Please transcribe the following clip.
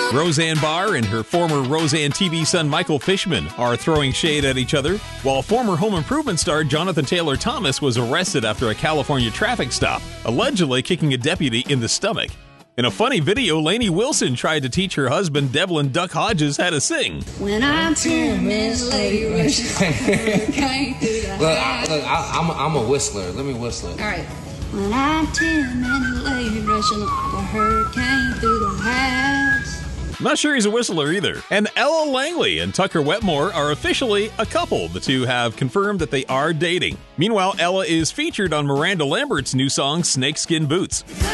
Roseanne Barr and her former Roseanne TV son Michael Fishman are throwing shade at each other, while former Home Improvement star Jonathan Taylor Thomas was arrested after a California traffic stop, allegedly kicking a deputy in the stomach. In a funny video, Lainey Wilson tried to teach her husband Devlin Duck Hodges how to sing. When I'm 10 minutes late, Look, I'm a whistler. Let me whistle it. All right. When I'm 10 minutes late, rushing like a hurricane through the house. Not sure he's a whistler either. And Ella Langley and Tucker Wetmore are officially a couple. The two have confirmed that they are dating. Meanwhile, Ella is featured on Miranda Lambert's new song, Snakeskin Boots.